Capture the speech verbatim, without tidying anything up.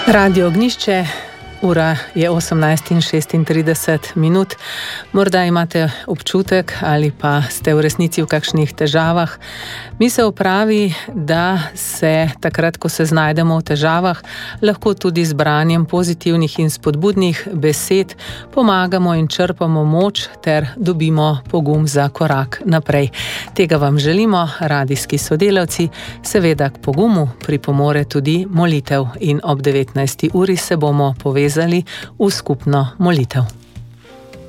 Radio Ognjišče, ura je osemnajst in šestintrideset minut. Morda imate občutek ali pa ste v resnici v kakšnih težavah. Misel pravi, da se takrat, ko se znajdemo v težavah, lahko tudi z branjem pozitivnih in spodbudnih besed pomagamo in črpamo moč ter dobimo pogum za korak naprej. Tega vam želimo, radijski sodelavci. Seveda k pogumu pripomore tudi molitev in ob devetnajsti uri se bomo povezali v skupno molitev.